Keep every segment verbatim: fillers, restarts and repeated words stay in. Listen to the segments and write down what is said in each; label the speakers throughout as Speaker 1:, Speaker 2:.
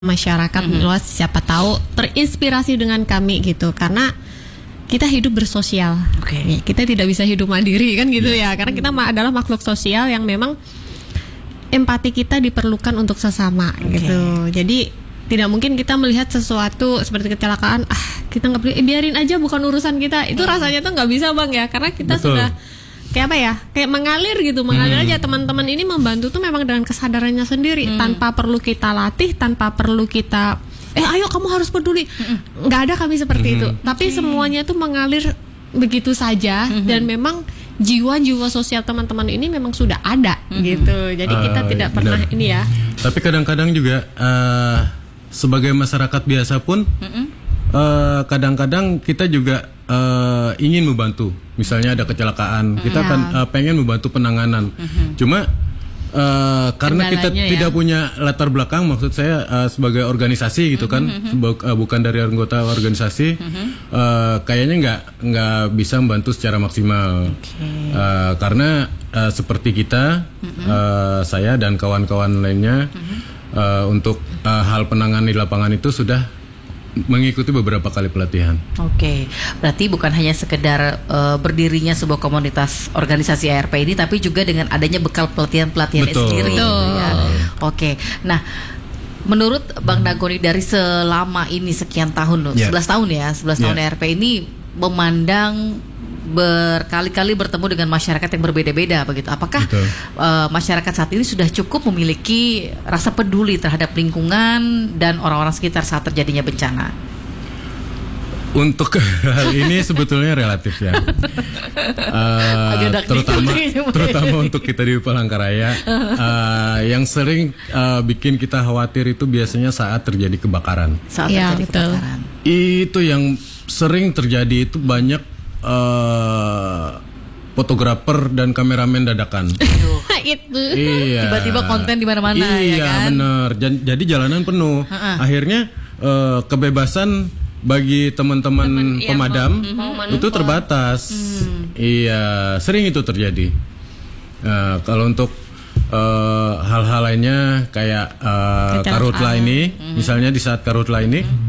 Speaker 1: masyarakat mm-hmm. luas, siapa tahu terinspirasi dengan kami gitu, karena kita hidup bersosial.
Speaker 2: Okay.
Speaker 1: Ya, kita tidak bisa hidup mandiri kan gitu yeah. ya, karena kita ma- adalah makhluk sosial yang memang empati kita diperlukan untuk sesama okay. gitu. Jadi tidak mungkin kita melihat sesuatu seperti kecelakaan, ah kita nggak boleh, eh, biarin aja, bukan urusan kita. Itu rasanya tuh nggak bisa bang ya, karena kita Betul. sudah kayak apa ya, kayak mengalir gitu, mengalir hmm. aja. Teman-teman ini membantu tuh memang dengan kesadarannya sendiri, hmm. tanpa perlu kita latih, tanpa perlu kita, eh ayo kamu harus peduli. Hmm. Nggak ada kami seperti hmm. itu, tapi okay. semuanya tuh mengalir begitu saja, hmm. dan memang jiwa-jiwa sosial teman-teman ini memang sudah ada hmm. gitu. Jadi uh, kita tidak pernah benar. ini ya.
Speaker 3: Tapi kadang-kadang juga uh, sebagai masyarakat biasa pun hmm. uh, kadang-kadang kita juga uh, ingin membantu. Misalnya ada kecelakaan, mm-hmm. kita kan uh, pengen membantu penanganan. Mm-hmm. Cuma uh, karena kita ya. tidak punya latar belakang, maksud saya uh, sebagai organisasi gitu kan, mm-hmm. seba- uh, bukan dari anggota organisasi, mm-hmm. uh, kayaknya nggak nggak bisa membantu secara maksimal. Okay. Uh, karena uh, seperti kita, mm-hmm. uh, saya dan kawan-kawan lainnya, mm-hmm. uh, untuk uh, hal penanganan di lapangan itu sudah mengikuti beberapa kali pelatihan.
Speaker 2: Oke, berarti bukan hanya sekedar uh, berdirinya sebuah komunitas organisasi A R P ini, tapi juga dengan adanya bekal pelatihan-pelatihan sendiri. Betul. Ya. Oke, nah menurut Bang Dagoni dari selama ini sekian tahun loh, yeah. sebelas tahun ya, sebelas yeah. tahun A R P ini memandang berkali-kali bertemu dengan masyarakat yang berbeda-beda begitu. Apakah uh, masyarakat saat ini sudah cukup memiliki rasa peduli terhadap lingkungan dan orang-orang sekitar saat terjadinya bencana?
Speaker 3: Untuk hal ini sebetulnya relatif ya. uh, terutama terutama untuk kita di Palangkaraya, uh, yang sering uh, bikin kita khawatir itu biasanya saat terjadi kebakaran.
Speaker 2: Saat ya, terjadi betul. kebakaran.
Speaker 3: Itu yang sering terjadi, itu banyak Uh, fotografer dan kameramen dadakan.
Speaker 2: Itu. Iya. Tiba-tiba konten di mana-mana
Speaker 3: iya,
Speaker 2: ya kan. Iya,
Speaker 3: benar. Jadi jalanan penuh. Uh-uh. Akhirnya uh, kebebasan bagi teman-teman Teman, pemadam iya, mau, mau itu terbatas. Hmm. Iya, sering itu terjadi. Uh, kalau untuk uh, hal-hal lainnya kayak uh, karhutla ini, hmm. misalnya di saat karhutla ini, hmm.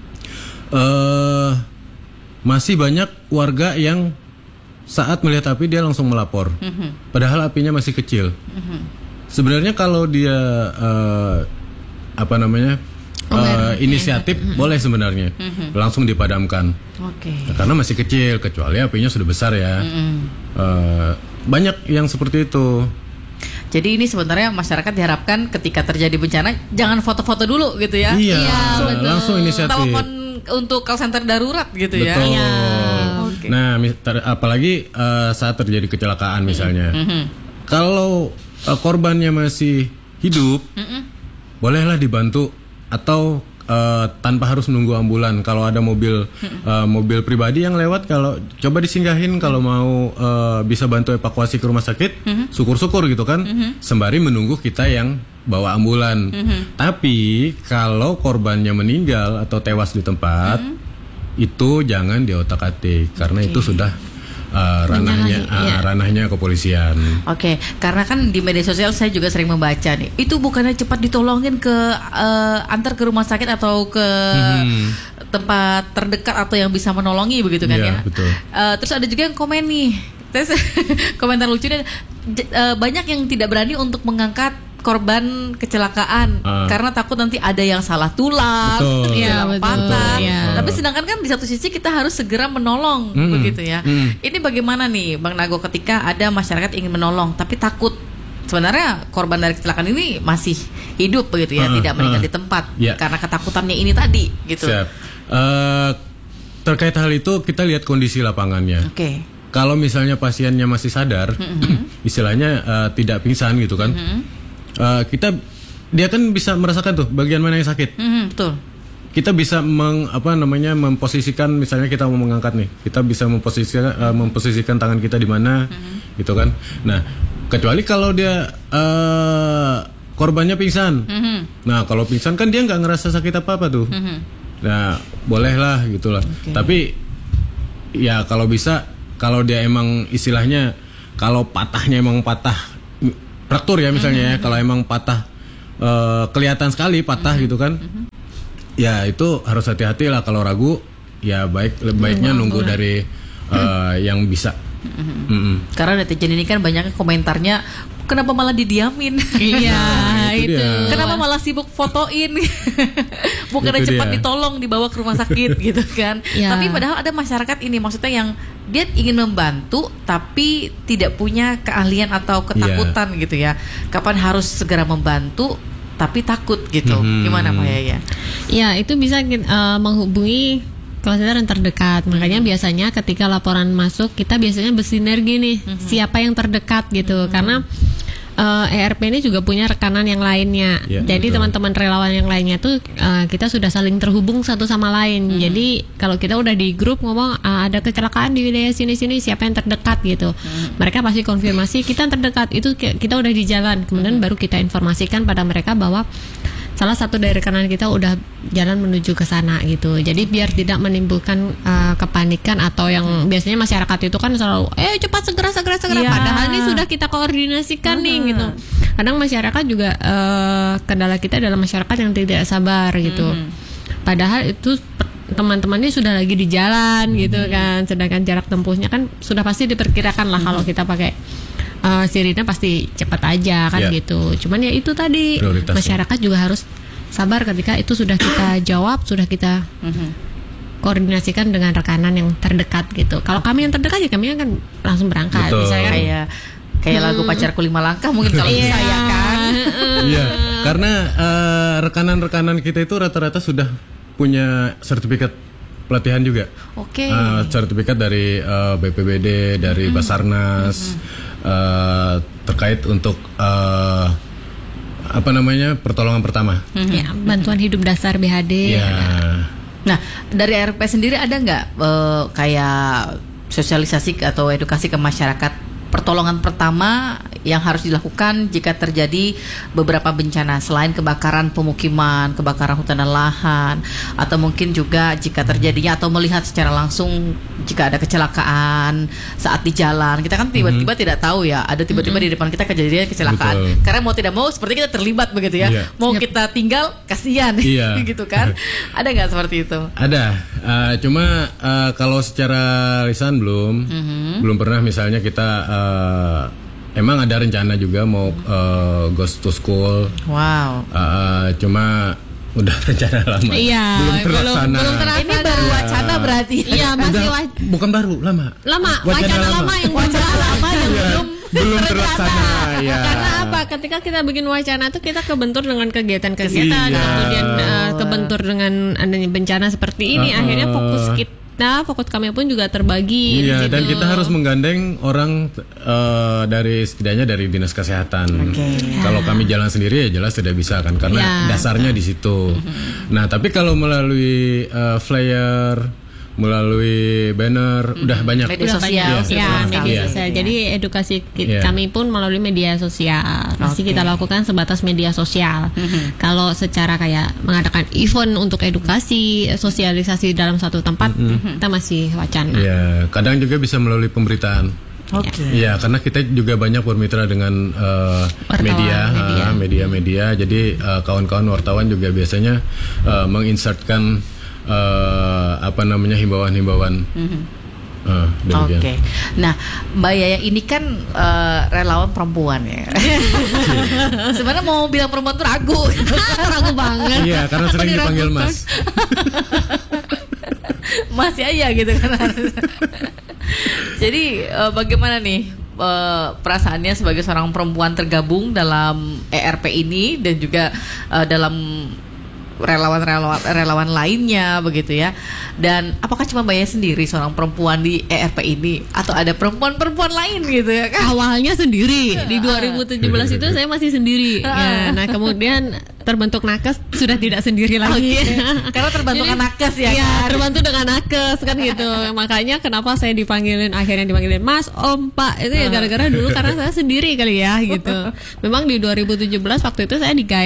Speaker 3: uh, masih banyak warga yang saat melihat api dia langsung melapor, mm-hmm. padahal apinya masih kecil. Mm-hmm. Sebenarnya kalau dia uh, apa namanya oh, uh, inisiatif mm-hmm. boleh sebenarnya mm-hmm. langsung dipadamkan, okay. nah, karena masih kecil, kecuali apinya sudah besar ya. Mm-hmm. uh, banyak yang seperti itu.
Speaker 2: Jadi ini sebenarnya masyarakat diharapkan ketika terjadi bencana jangan foto-foto dulu gitu ya.
Speaker 3: Iya,
Speaker 2: iya
Speaker 3: betul. Langsung inisiatif.
Speaker 2: Telepon untuk call center darurat gitu. Betul. ya.
Speaker 3: Iya. Okay. Nah, ter- apalagi uh, saat terjadi kecelakaan misalnya. Mm-hmm. Kalau uh, korbannya masih hidup, mm-hmm. bolehlah dibantu atau uh, tanpa harus menunggu ambulan. Kalau ada mobil uh, mobil pribadi yang lewat, kalau coba disinggahin, kalau mau uh, bisa bantu evakuasi ke rumah sakit, mm-hmm. syukur-syukur gitu kan, mm-hmm. sembari menunggu kita yang bawa ambulan. Mm-hmm. Tapi kalau korbannya meninggal atau tewas di tempat, mm-hmm. itu jangan diotak-atik, karena okay. itu sudah uh, ranahnya uh, ya. ranahnya kepolisian.
Speaker 2: Oke, okay. Karena kan di media sosial saya juga sering membaca nih, itu bukannya cepat ditolongin ke uh, antar ke rumah sakit atau ke mm-hmm. tempat terdekat atau yang bisa menolongi begitu kan
Speaker 3: yeah,
Speaker 2: ya.
Speaker 3: Betul. Uh,
Speaker 2: terus ada juga yang komen nih, terus komentar lucunya, uh, banyak yang tidak berani untuk mengangkat korban kecelakaan uh. karena takut nanti ada yang salah tulang,
Speaker 1: ya,
Speaker 2: yang patah.
Speaker 1: Ya.
Speaker 2: Tapi sedangkan kan di satu sisi kita harus segera menolong, mm. begitu ya. Mm. Ini bagaimana nih, Bang Nago, ketika ada masyarakat ingin menolong tapi takut sebenarnya korban dari kecelakaan ini masih hidup begitu ya, uh, tidak meninggal uh. di tempat yeah. karena ketakutannya ini tadi, gitu.
Speaker 3: Siap. Uh, terkait hal itu kita lihat kondisi lapangannya.
Speaker 2: Oke. Okay.
Speaker 3: Kalau misalnya pasiennya masih sadar, mm-hmm. istilahnya uh, tidak pingsan gitu kan. Mm-hmm. Uh, kita dia kan bisa merasakan tuh bagian mana yang sakit.
Speaker 2: Mm-hmm, betul.
Speaker 3: Kita bisa meng, apa namanya memposisikan, misalnya kita mau mengangkat nih, kita bisa memposisikan uh, memposisikan tangan kita di mana, mm-hmm. gitu kan. Nah, kecuali kalau dia uh, korbannya pingsan. Mm-hmm. Nah, kalau pingsan kan dia nggak ngerasa sakit apa apa tuh. Mm-hmm. Nah, bolehlah gitulah. Okay. Tapi ya kalau bisa, kalau dia emang istilahnya kalau patahnya emang patah fraktur ya misalnya, mm-hmm. ya, kalau emang patah uh, kelihatan sekali patah mm-hmm. gitu kan, mm-hmm. ya itu harus hati-hati lah. Kalau ragu, ya baik baiknya mm-hmm. nunggu dari uh, yang bisa.
Speaker 2: Mm-hmm. Mm-hmm. Karena netizen ini kan banyak komentarnya, kenapa malah didiamin?
Speaker 1: Iya,
Speaker 3: nah, itu.
Speaker 1: itu.
Speaker 2: Kenapa malah sibuk fotoin? Bukannya cepat dia. ditolong dibawa ke rumah sakit gitu kan? Ya. Tapi padahal ada masyarakat ini, maksudnya yang dia ingin membantu tapi tidak punya keahlian atau ketakutan ya. gitu ya. Kapan harus segera membantu tapi takut gitu? Mm-hmm. Gimana Mbak Yaya?
Speaker 1: Ya, itu bisa uh, menghubungi call center yang terdekat. Makanya biasanya ketika laporan masuk, kita biasanya bersinergi nih, mm-hmm. siapa yang terdekat gitu. Mm-hmm. Karena uh, E R P ini juga punya rekanan yang lainnya. Ya, Jadi betul. teman-teman relawan yang lainnya tuh uh, kita sudah saling terhubung satu sama lain. Mm-hmm. Jadi kalau kita udah di grup ngomong uh, ada kecelakaan di wilayah sini-sini, siapa yang terdekat gitu. Mm-hmm. Mereka pasti konfirmasi kita yang terdekat. Itu kita udah di jalan. Kemudian mm-hmm. baru kita informasikan pada mereka bahwa salah satu dari rekanan kita udah jalan menuju ke sana gitu. Jadi biar tidak menimbulkan uh, kepanikan atau yang hmm. biasanya masyarakat itu kan selalu eh cepat segera segera segera. Yeah. Padahal ini sudah kita koordinasikan uh-huh. nih gitu. Kadang masyarakat juga uh, kendala kita adalah masyarakat yang tidak sabar gitu. Hmm. Padahal itu teman-temannya sudah lagi di jalan hmm. gitu kan. Sedangkan jarak tempuhnya kan sudah pasti diperkirakan lah hmm. kalau kita pakai Uh, sirine pasti cepat aja kan yeah. gitu. Cuman ya itu tadi masyarakat juga harus sabar ketika itu sudah kita jawab, sudah kita mm-hmm. koordinasikan dengan rekanan yang terdekat gitu. Kalau kami yang terdekat ya kami akan langsung berangkat.
Speaker 3: Betul.
Speaker 1: Misalnya
Speaker 2: kayak kayak hmm. lagu Pacarku Lima Langkah mungkin kalau yeah. saya kan.
Speaker 3: Iya, karena uh, rekanan-rekanan kita itu rata-rata sudah punya sertifikat pelatihan juga.
Speaker 2: Oke. Okay.
Speaker 3: Uh, sertifikat dari uh, B P B D, dari mm-hmm. Basarnas. Mm-hmm. Uh, terkait untuk uh, apa namanya pertolongan pertama,
Speaker 1: mm-hmm. ya, bantuan hidup dasar B H D.
Speaker 3: Ya.
Speaker 2: Nah dari R P sendiri ada nggak uh, kayak sosialisasi atau edukasi ke masyarakat pertolongan pertama yang harus dilakukan jika terjadi beberapa bencana selain kebakaran pemukiman, kebakaran hutan dan lahan, atau mungkin juga jika terjadinya atau melihat secara langsung jika ada kecelakaan saat di jalan. Kita kan tiba-tiba mm-hmm. tidak tahu ya, ada tiba-tiba mm-hmm. di depan kita kejadian kecelakaan. Betul. Karena mau tidak mau seperti kita terlibat begitu ya. Yeah. Mau yep. kita tinggal kasihan yeah. gitu kan. Ada nggak seperti itu?
Speaker 3: Ada. Uh, cuma uh, kalau secara lisan belum, mm-hmm. belum pernah misalnya kita uh, emang ada rencana juga mau uh, ghost to school.
Speaker 2: Wow.
Speaker 3: Uh, cuma udah rencana lama.
Speaker 1: Iya.
Speaker 3: Belum terlaksana.
Speaker 1: Belum, belum terlaksana.
Speaker 2: Ini baru wacana berarti.
Speaker 1: Iya masih
Speaker 3: udah,
Speaker 1: wa-
Speaker 3: bukan baru lama.
Speaker 1: Lama.
Speaker 3: Wacana,
Speaker 1: wacana lama. lama yang wacana lama yang
Speaker 3: ya,
Speaker 1: belum
Speaker 3: belum terlaksana. Ya.
Speaker 1: Karena apa? Ketika kita bikin wacana tuh kita kebentur dengan kegiatan-kegiatan,
Speaker 3: iya.
Speaker 1: kemudian uh, kebentur dengan adanya bencana seperti ini. Uh-uh. Akhirnya fokus kita. Nah, fokus kami pun juga terbagi.
Speaker 3: Iya,
Speaker 1: gitu.
Speaker 3: dan kita harus menggandeng orang uh, dari setidaknya dari dinas kesehatan.
Speaker 2: Okay.
Speaker 3: Kalau kami jalan sendiri ya jelas tidak bisa kan, karena ya. dasarnya di situ. Nah, tapi kalau melalui uh, flyer, melalui banner, hmm. udah banyak.
Speaker 2: Media sosial.
Speaker 1: Ya, ya media sosial. Jadi edukasi kita, yeah. kami pun melalui media sosial. Pasti okay. kita lakukan sebatas media sosial. Mm-hmm. Kalau secara kayak mengadakan event untuk edukasi, sosialisasi dalam satu tempat, mm-hmm. kita masih wacana.
Speaker 3: Iya, kadang juga bisa melalui pemberitaan.
Speaker 2: Oke. Okay.
Speaker 3: Iya, karena kita juga banyak bermitra dengan uh, media, media. Uh, media-media. Jadi uh, kawan-kawan wartawan juga biasanya uh, menginsertkan Uh, apa namanya himbauan-himbauan. Mm-hmm. uh,
Speaker 2: Oke. Okay. Nah, Mbak Yaya ini kan uh, relawan perempuan ya. Sebenarnya mau bilang perempuan tuh ragu, ragu banget.
Speaker 3: Iya, karena sering dipanggil Mas.
Speaker 2: Mas Yaya gitu kan. Jadi uh, bagaimana nih uh, perasaannya sebagai seorang perempuan tergabung dalam E R P ini dan juga uh, dalam relawan-relawan relawan lainnya begitu ya. Dan apakah cuma Mbak Yaya sendiri seorang perempuan di E R P ini atau ada perempuan-perempuan lain gitu ya kan?
Speaker 1: Awalnya sendiri. Di dua ribu tujuh belas itu saya masih sendiri. Ya, nah kemudian terbentuk nakes sudah tidak sendiri lagi.
Speaker 2: Okay. Karena terbantu dengan nakes ya.
Speaker 1: Iya,
Speaker 2: kan?
Speaker 1: terbantu dengan nakes kan gitu. Makanya kenapa saya dipanggilin akhirnya dipanggilin Mas, Om, Pak. Itu ya gara-gara dulu karena saya sendiri kali ya gitu. Memang di dua ribu tujuh belas waktu itu saya digaet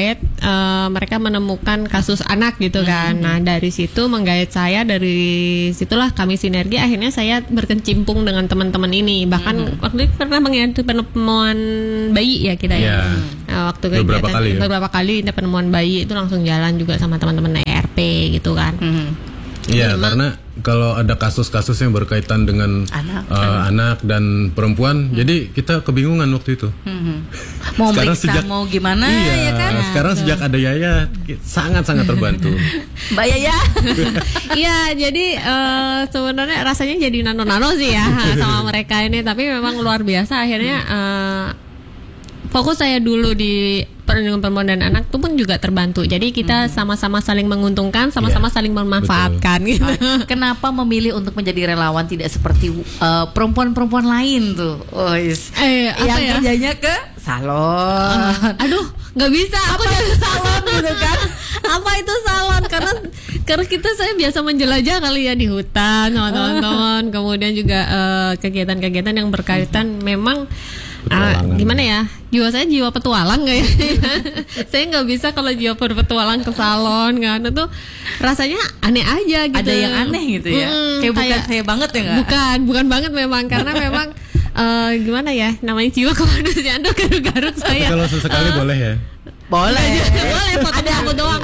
Speaker 1: uh, mereka menemukan kasus anak gitu kan. Hmm. Nah dari situ menggait saya, dari situlah kami sinergi. Akhirnya saya berkecimpung dengan teman-teman ini. Bahkan hmm. waktu itu pernah mengikuti penemuan bayi ya kita ya. Yeah. Nah, waktu
Speaker 3: beberapa kali ya?
Speaker 1: beberapa kali penemuan bayi itu langsung jalan juga sama teman-teman E R P gitu kan.
Speaker 3: Iya, hmm. karena kalau ada kasus-kasus yang berkaitan dengan anak, uh, anak. anak dan perempuan, hmm. jadi kita kebingungan waktu itu.
Speaker 2: Hmm. Mau sekarang meriksa, sejak, mau gimana
Speaker 3: iya,
Speaker 2: ya kan?
Speaker 3: Sekarang ya, sejak ada Yaya, sangat-sangat terbantu.
Speaker 2: Mbak Yaya.
Speaker 1: Iya, jadi uh, sebenarnya rasanya jadi nano-nano sih ya sama mereka ini, tapi memang luar biasa. Akhirnya uh, fokus saya dulu di perlindungan perempuan dan anak itu pun juga terbantu. Jadi kita hmm. sama-sama saling menguntungkan, sama-sama yeah, saling memanfaatkan. Gitu.
Speaker 2: Kenapa memilih untuk menjadi relawan tidak seperti uh, perempuan-perempuan lain tuh? Oh, yes. eh, yang ya? Kerjanya ke salon.
Speaker 1: Uh, aduh, nggak bisa. Aku jadi salon gitu kan? Apa itu salon? Karena karena kita saya biasa menjelajah kali ya di hutan sama teman-teman. Kemudian juga uh, kegiatan-kegiatan yang berkaitan hmm. memang. Ah, gimana ya, jiwa saya jiwa petualang gak ya? Saya nggak bisa kalau jiwa berpetualang ke salon kan, itu rasanya aneh aja gitu.
Speaker 2: Ada yang aneh gitu ya, hmm, kayak bukan kayak, saya banget ya nggak?
Speaker 1: Bukan, bukan banget memang, karena memang uh, gimana ya, namanya jiwa kemanusiaan tuh garuk-garuk saya.
Speaker 3: Tapi kalau sesekali uh, boleh ya?
Speaker 2: Boleh,
Speaker 1: boleh, foto ada aku doang.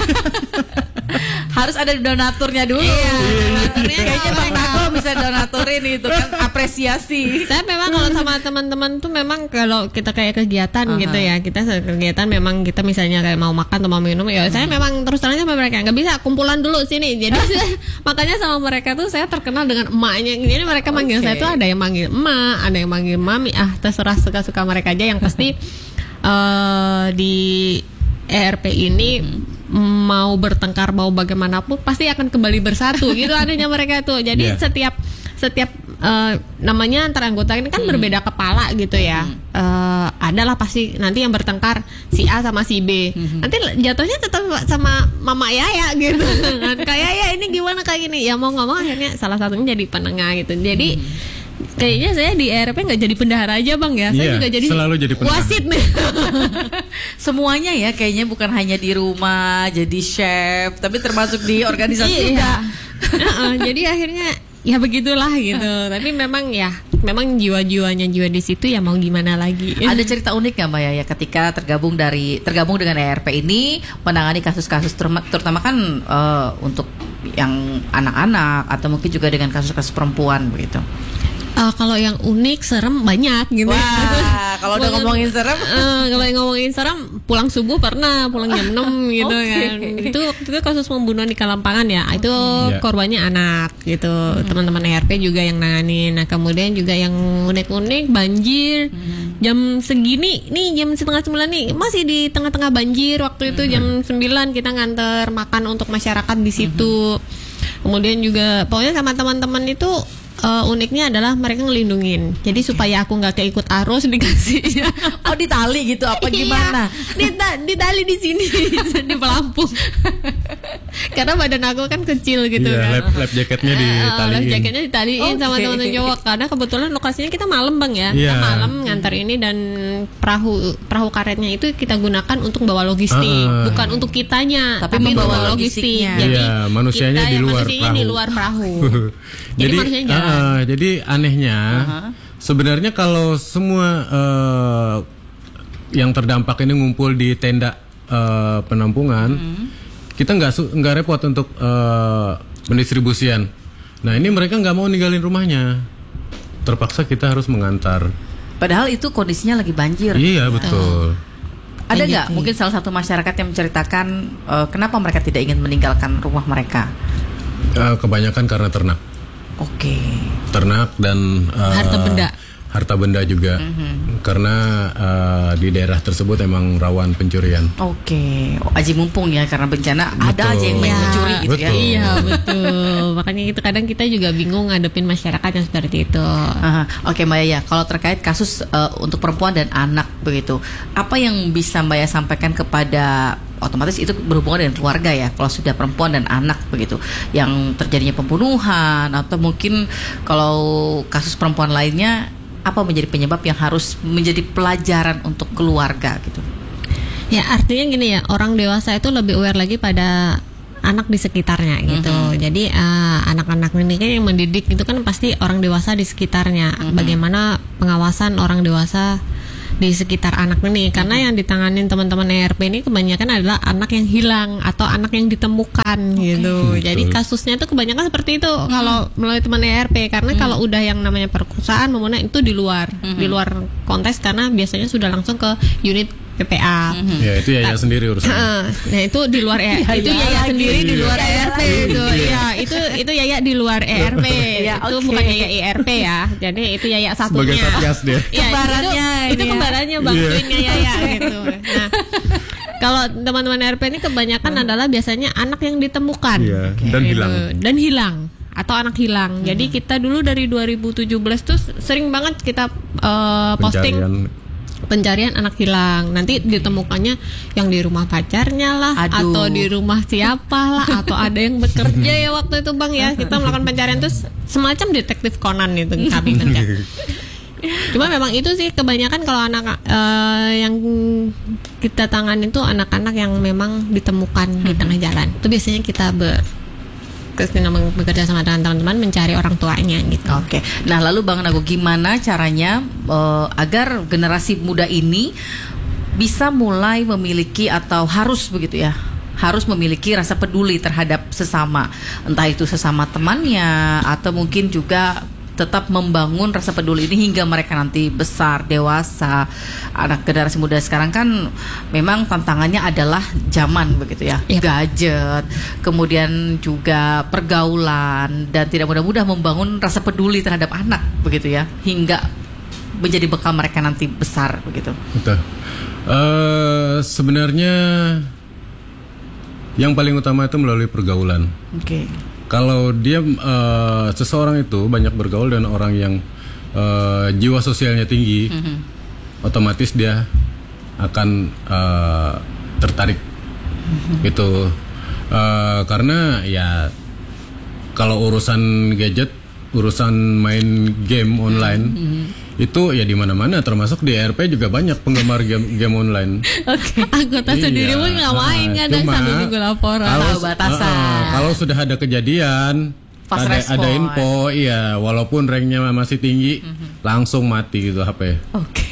Speaker 2: Harus ada donaturnya dulu. Iya, donaturnya kayaknya Bang Nako bisa donaturin itu kan, apresiasi.
Speaker 1: Saya memang kalau sama teman-teman tuh memang kalau kita kayak kegiatan uh-huh. gitu ya, kita kegiatan memang kita misalnya kayak mau makan atau mau minum ya, uh-huh. saya memang terus terangnya sama mereka nggak bisa kumpulan dulu sini. Jadi saya, makanya sama mereka tuh saya terkenal dengan emaknya. Jadi mereka okay. manggil saya tuh ada yang manggil emak, ada yang manggil mami. Ah, terserah suka-suka mereka aja. Yang pasti uh, di E R P ini hmm. mau bertengkar mau bagaimanapun pasti akan kembali bersatu gitu adanya mereka tuh. Jadi yeah. setiap setiap uh, namanya antar anggota ini kan hmm. berbeda kepala gitu ya. Hmm. Uh, adalah pasti nanti yang bertengkar si A sama si B. Hmm. Nanti jatuhnya tetap sama Mama Yaya gitu. Kayak ya ini gimana kayak gini. Ya mau nggak mau akhirnya salah satunya jadi penengah gitu. Jadi hmm. kayaknya saya di E R P nggak jadi pendahara aja Bang ya. Saya yeah, juga jadi,
Speaker 3: selalu jadi
Speaker 1: wasit nih.
Speaker 2: Semuanya ya kayaknya bukan hanya di rumah jadi chef, tapi termasuk di organisasi juga.
Speaker 1: uh, jadi akhirnya ya begitulah gitu. Tapi memang ya memang jiwa-jiwanya jiwa di situ ya mau gimana lagi.
Speaker 2: Ada cerita unik nggak Mbak Yaya ketika tergabung dari tergabung dengan E R P ini menangani kasus-kasus terutama kan uh, untuk yang anak-anak atau mungkin juga dengan kasus-kasus perempuan begitu?
Speaker 1: Uh, kalau yang unik, serem banyak gitu.
Speaker 2: Wah, kalau udah ngomongin serem,
Speaker 1: uh, kalau yang ngomongin serem, pulang subuh pernah, pulang jam enam gitu okay. kan. Itu waktu itu kasus pembunuhan di Kalampangan ya. Okay. Itu yeah. korbannya anak gitu. Hmm. Teman-teman E R P juga yang nanganin. Nah, kemudian juga yang unik-unik banjir. Hmm. Jam segini, nih jam setengah sembilan nih masih di tengah-tengah banjir. Waktu itu hmm. jam sembilan kita nganter makan untuk masyarakat di situ. Hmm. Kemudian juga pokoknya sama teman-teman itu Uh, uniknya adalah mereka ngelindungin. Jadi okay. supaya aku nggak keikut arus dikasih.
Speaker 2: Oh ditali gitu apa gimana?
Speaker 1: Iya, ditali di sini di pelampung. Karena badan aku kan kecil gitu
Speaker 3: yeah,
Speaker 1: kan.
Speaker 3: Lab, lab jaketnya ditaliin. Uh, lab
Speaker 1: jaketnya ditaliin okay. sama teman-teman cowok. Karena kebetulan lokasinya kita malam Bang ya. Yeah. Kita malam ngantar ini dan perahu perahu karetnya itu kita gunakan untuk bawa logistik, uh. bukan untuk kitanya,
Speaker 2: tapi,
Speaker 1: tapi
Speaker 2: membawa logistiknya.
Speaker 1: Jadi
Speaker 3: yeah, manusianya di luar perahu.
Speaker 1: di luar perahu. Jadi, jadi manusianya jalan.
Speaker 3: Uh, jadi anehnya uh-huh. sebenarnya kalau semua uh, yang terdampak ini ngumpul di tenda uh, penampungan, uh-huh. kita nggak nggak repot untuk uh, pendistribusian. Nah ini mereka nggak mau ninggalin rumahnya, terpaksa kita harus mengantar.
Speaker 2: Padahal itu kondisinya lagi banjir.
Speaker 3: Iya betul.
Speaker 2: Uh. Ada nggak mungkin salah satu masyarakat yang menceritakan uh, kenapa mereka tidak ingin meninggalkan rumah mereka?
Speaker 3: Uh, kebanyakan karena ternak.
Speaker 2: Oke. Okay.
Speaker 3: Ternak dan uh,
Speaker 1: harta benda.
Speaker 3: Harta benda juga, mm-hmm. karena uh, di daerah tersebut emang rawan pencurian.
Speaker 2: Oke, okay. Aji mumpung ya karena bencana betul. Ada aja yang main ya, mencuri gitu
Speaker 3: betul.
Speaker 2: ya.
Speaker 1: Iya betul. Makanya itu kadang kita juga bingung ngadepin masyarakat yang seperti itu.
Speaker 2: Uh-huh. Oke okay, Mbak Yaya, kalau terkait kasus uh, untuk perempuan dan anak begitu, apa yang bisa Mbak Yaya sampaikan kepada otomatis itu berhubungan dengan keluarga ya, kalau sudah perempuan dan anak begitu yang terjadinya pembunuhan atau mungkin kalau kasus perempuan lainnya, apa menjadi penyebab yang harus menjadi pelajaran untuk keluarga gitu?
Speaker 1: Ya artinya gini ya, orang dewasa itu lebih aware lagi pada anak di sekitarnya gitu. Mm-hmm. Jadi uh, anak-anak ini kan yang mendidik itu kan pasti orang dewasa di sekitarnya. Mm-hmm. Bagaimana pengawasan orang dewasa di sekitar anak ini, karena yang ditanganin teman-teman E R P ini kebanyakan adalah anak yang hilang atau anak yang ditemukan okay. gitu. Betul. Jadi kasusnya itu kebanyakan seperti itu mm-hmm. kalau melalui teman E R P, karena mm-hmm. kalau udah yang namanya perkosaan memuna itu di luar mm-hmm. di luar konteks, karena biasanya sudah langsung ke unit P P A. Mm-hmm. Ya itu Yaya sendiri urusan. Nah itu di luar e, itu Yaya sendiri di luar E R P itu. Ya itu itu Yaya di luar E R P. Ya, itu okay. bukan Yaya E R P ya. Jadi itu Yaya satunya. Sebagai satgas dia. Ya, kembarannya. Itu, itu kembarannya bantuinnya Yaya gitu. Nah kalau teman-teman E R P ini kebanyakan hmm. adalah biasanya anak yang ditemukan yeah. okay. dan gitu. hilang dan hilang atau anak hilang. Hmm. Jadi kita dulu dari dua ribu tujuh belas tuh sering banget kita uh, posting pencarian anak hilang. Nanti ditemukannya yang di rumah pacarnya lah, Aduh. atau di rumah siapa lah, atau ada yang bekerja ya waktu itu Bang ya. Kita melakukan pencarian terus semacam detektif Conan itu kami kerja. Cuma memang itu sih kebanyakan kalau anak uh, yang kita tangani itu anak-anak yang memang ditemukan di tengah jalan. Itu biasanya kita ber bekerja sama dengan teman-teman mencari orang tuanya gitu.
Speaker 2: Oke. Nah, lalu Bang Nago, gimana caranya uh, agar generasi muda ini bisa mulai memiliki atau harus begitu ya? Harus memiliki rasa peduli terhadap sesama, entah itu sesama temannya atau mungkin juga tetap membangun rasa peduli ini hingga mereka nanti besar, dewasa. Anak generasi muda sekarang kan memang tantangannya adalah zaman begitu ya, yep. gadget, kemudian juga pergaulan, dan tidak mudah-mudah membangun rasa peduli terhadap anak begitu ya, hingga menjadi bekal mereka nanti besar begitu. Betul.
Speaker 3: Uh, sebenarnya yang paling utama itu melalui pergaulan. Oke. Okay. Kalau dia uh, seseorang itu banyak bergaul dengan orang yang uh, jiwa sosialnya tinggi, mm-hmm. otomatis dia akan uh, tertarik mm-hmm. gitu. Uh, karena ya kalau urusan gadget, urusan main game online mm-hmm. itu ya di mana-mana, termasuk di E R P juga banyak penggemar game game online.
Speaker 1: Oke. Okay. Anggota iya. sendiri pun nggak main kan, dan sambil juga laporan.
Speaker 3: Kalau batasan. Uh, uh, kalau sudah ada kejadian, Fast ada respon. ada info, iya, walaupun ranknya masih tinggi, mm-hmm. langsung mati gitu H P. Oke. Okay.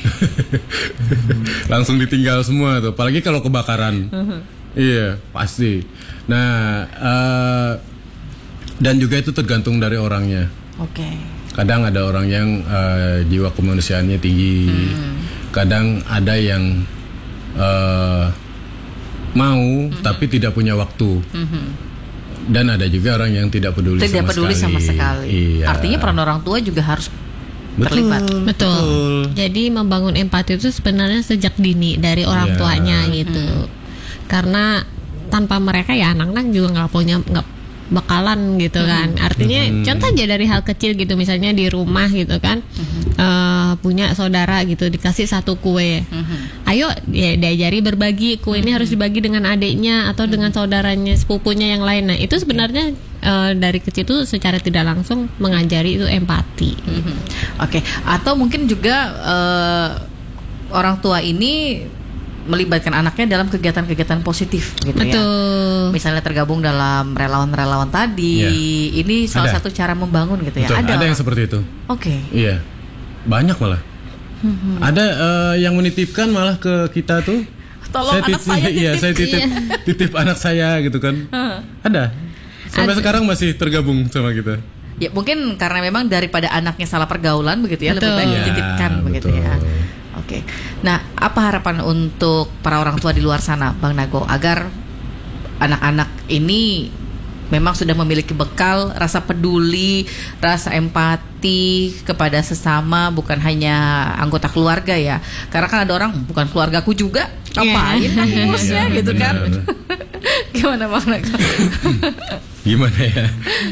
Speaker 3: Langsung ditinggal semua tuh, apalagi kalau kebakaran. Uh-huh. Iya, pasti. Nah, uh, dan juga itu tergantung dari orangnya. Oke. Okay. Kadang ada orang yang uh, jiwa kemanusiaannya tinggi, hmm. kadang ada yang uh, mau hmm. tapi tidak punya waktu, hmm. dan ada juga orang yang tidak peduli tidak sama peduli sekali. sama sekali.
Speaker 2: Iya. Artinya peran orang tua juga harus betul, terlibat.
Speaker 1: Betul. Betul. Jadi membangun empati itu sebenarnya sejak dini dari orang yeah. tuanya gitu, hmm. karena tanpa mereka ya anak-anak juga nggak punya nggak bakalan gitu kan. Artinya hmm. contoh aja dari hal kecil gitu, misalnya di rumah gitu kan, hmm. uh, punya saudara gitu, dikasih satu kue, hmm. ayo ya diajari berbagi, kue hmm. ini harus dibagi dengan adiknya atau hmm. dengan saudaranya, sepupunya yang lain. Nah itu sebenarnya uh, dari kecil itu secara tidak langsung mengajari itu empati.
Speaker 2: hmm. Oke. Okay. Atau mungkin juga uh, orang tua ini melibatkan anaknya dalam kegiatan-kegiatan positif gitu. Betul. Ya. Misalnya tergabung dalam relawan-relawan tadi. Yeah. Ini salah ada. satu cara membangun gitu ya.
Speaker 3: Betul. Ada. Ada yang seperti itu.
Speaker 2: Oke. Okay.
Speaker 3: Iya. Banyak malah. Mm-hmm. Ada uh, yang menitipkan malah ke kita tuh.
Speaker 2: Tolong saya anak titip, saya titip.
Speaker 3: Iya, saya titip, titip anak saya gitu kan. Uh. Ada. Sampai ada. Sekarang masih tergabung sama kita.
Speaker 2: Ya mungkin karena memang daripada anaknya salah pergaulan begitu ya, betul. Lebih baik dititipkan ya, begitu ya. Oke, nah apa harapan untuk para orang tua di luar sana, Bang Nago, agar anak-anak ini memang sudah memiliki bekal rasa peduli, rasa empati kepada sesama, bukan hanya anggota keluarga ya? Karena kan ada orang bukan keluargaku juga, ngapain yeah. ngurusnya yeah, gitu benar. Kan? Gimana Bang Nago?
Speaker 3: Gimana ya?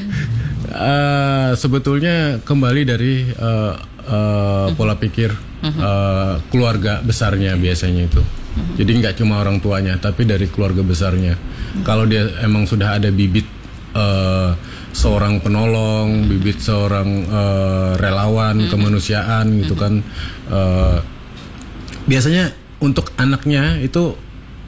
Speaker 3: Uh, sebetulnya kembali dari uh, uh, pola pikir uh, keluarga besarnya biasanya itu. Jadi nggak cuma orang tuanya, tapi dari keluarga besarnya. Kalau dia emang sudah ada bibit uh, seorang penolong, bibit seorang uh, relawan kemanusiaan gitu kan, uh, biasanya untuk anaknya itu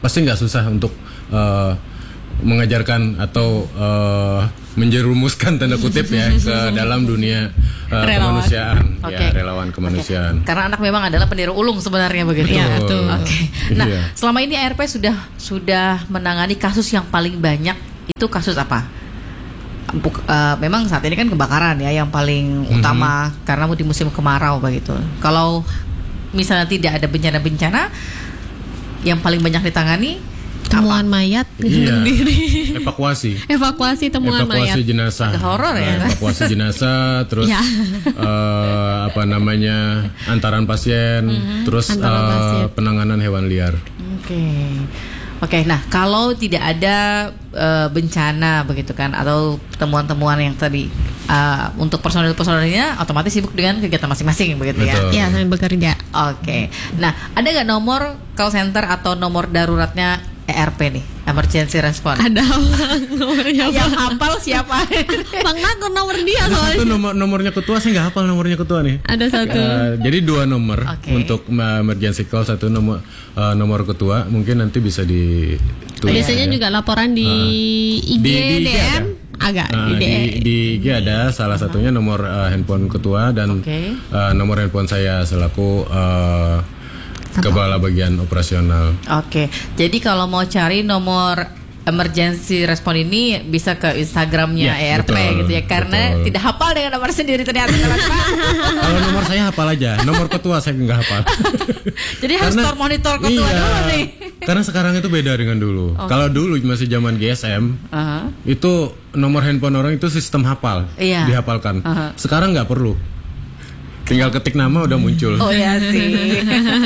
Speaker 3: pasti nggak susah untuk uh, mengajarkan atau uh, menjerumuskan tanda kutip ya ke dalam dunia uh, kemanusiaan, okay. ya relawan kemanusiaan.
Speaker 2: Okay. Karena anak memang adalah peniru ulung sebenarnya begitu.
Speaker 1: Ya, betul.
Speaker 2: Oke. Okay. Nah,
Speaker 3: iya.
Speaker 2: selama ini A R P sudah sudah menangani kasus yang paling banyak itu kasus apa? Buk, uh, memang saat ini kan kebakaran ya yang paling mm-hmm. utama karena di musim kemarau begitu. Kalau misalnya tidak ada bencana-bencana yang paling banyak ditangani
Speaker 1: temuan apa? Mayat
Speaker 3: iya. evakuasi
Speaker 1: evakuasi temuan
Speaker 3: evakuasi
Speaker 1: mayat
Speaker 3: jenazah
Speaker 2: horor ya
Speaker 3: nah, evakuasi jenazah terus
Speaker 1: ya.
Speaker 3: uh, apa namanya antaran pasien mm-hmm. terus
Speaker 1: antaran
Speaker 3: uh,
Speaker 1: pasien.
Speaker 3: penanganan hewan liar.
Speaker 2: Oke okay. Oke, okay, nah kalau tidak ada uh, bencana begitu kan atau temuan-temuan yang tadi uh, untuk personil-personilnya otomatis sibuk dengan kegiatan masing-masing begitu
Speaker 3: Betul.
Speaker 2: ya?
Speaker 1: Ya, sambil bekerja.
Speaker 2: Oke, okay. Nah ada nggak nomor call center atau nomor daruratnya E R P nih, emergency response?
Speaker 1: Ada nomornya.
Speaker 2: Yang hafal siapa?
Speaker 1: Bang Naku nomor dia
Speaker 3: Ada
Speaker 1: soalnya.
Speaker 3: satu nomor nomornya ketua, saya nggak hafal nomornya ketua nih.
Speaker 1: Ada satu.
Speaker 3: Uh, jadi dua nomor
Speaker 2: okay.
Speaker 3: untuk emergency call, satu nomor uh, nomor ketua, mungkin nanti bisa di.
Speaker 1: Biasanya ya. Juga laporan di uh, I G,
Speaker 3: di, di
Speaker 1: D M, agak
Speaker 3: uh,
Speaker 1: di D M.
Speaker 3: Di, di I G ada salah uh-huh. satunya nomor uh, handphone ketua dan okay. uh, nomor handphone saya selaku uh, kepala bagian operasional.
Speaker 2: Oke, jadi kalau mau cari nomor emergency respon ini bisa ke Instagramnya
Speaker 3: ya,
Speaker 2: E R P betul, gitu ya, karena
Speaker 3: betul.
Speaker 2: Tidak hafal dengan nomor sendiri ternyata.
Speaker 3: Kalau nomor saya hafal aja, nomor ketua saya nggak hafal.
Speaker 2: Jadi harus store monitor ketua
Speaker 3: iya,
Speaker 2: dulu nih.
Speaker 3: Karena sekarang itu beda dengan dulu. Okay. Kalau dulu masih zaman G S M, uh-huh. itu nomor handphone orang itu sistem hafal, iya. dihafalkan. Uh-huh. Sekarang nggak perlu. Tinggal ketik nama udah muncul.
Speaker 2: Oh ya sih.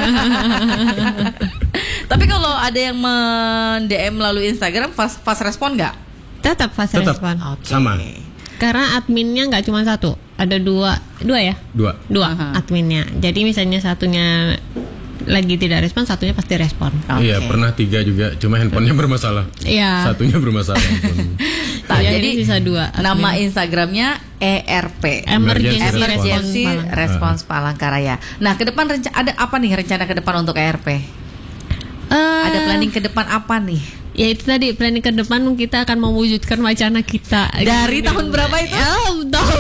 Speaker 2: Tapi kalau ada yang men-D M melalui Instagram fast, fast respon nggak?
Speaker 1: Tetap fast
Speaker 3: Tetap.
Speaker 1: respon.
Speaker 2: Okay.
Speaker 3: Sama.
Speaker 1: Karena adminnya nggak cuma satu, ada dua, dua ya?
Speaker 3: Dua.
Speaker 1: Dua uh-huh. adminnya. Jadi misalnya satunya lagi tidak respon, satunya pasti respon.
Speaker 3: Okay. Iya, pernah tiga juga, cuma handphonenya bermasalah.
Speaker 1: Iya.
Speaker 3: Satunya bermasalah.
Speaker 2: Nah,
Speaker 1: ya,
Speaker 2: jadi
Speaker 1: sisa dua.
Speaker 2: Nama Instagramnya E R P,
Speaker 1: Emergency,
Speaker 2: Emergency
Speaker 1: Response,
Speaker 2: Response Palangkaraya. Nah, ke depan renca- ada apa nih rencana ke depan untuk E R P? Uh, ada planning ke depan apa nih?
Speaker 1: Ya itu tadi planning ke depan kita akan mewujudkan wacana kita.
Speaker 2: Dari gitu. Tahun berapa itu?
Speaker 1: Oh, tahun.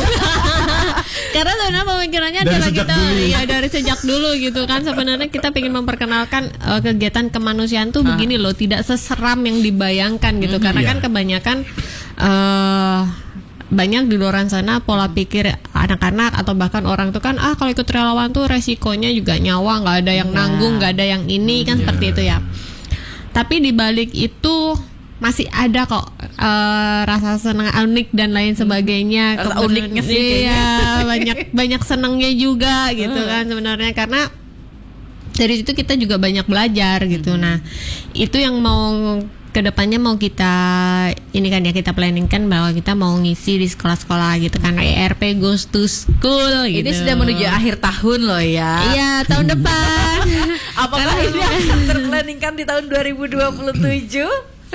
Speaker 1: Karena sebenarnya pemikirannya
Speaker 3: dari
Speaker 1: adalah kita
Speaker 3: dulu.
Speaker 1: ya dari sejak dulu gitu kan, sebenarnya kita ingin memperkenalkan uh, kegiatan kemanusiaan tuh uh. begini loh, tidak seseram yang dibayangkan gitu. Mm-hmm. Karena yeah. kan kebanyakan uh, banyak di luar sana pola pikir anak-anak atau bahkan orang tuh kan ah kalau ikut relawan tuh resikonya juga nyawa, nggak ada yang yeah. nanggung, nggak ada yang ini kan yeah. seperti itu ya. Tapi di balik itu masih ada kok uh, rasa senang, unik dan lain sebagainya.
Speaker 2: Rasa uniknya sih.
Speaker 1: Iya, banyak banyak senangnya juga gitu kan sebenarnya, karena dari situ kita juga banyak belajar gitu. Nah, itu yang mau kedepannya mau kita ini kan ya kita planning kan bahwa kita mau ngisi di sekolah-sekolah gitu kan, E R P goes to school gitu.
Speaker 2: Ini sudah menuju akhir tahun loh ya.
Speaker 1: Iya, tahun depan.
Speaker 2: Apakah ini akan terplanningkan di tahun dua ribu dua puluh tujuh?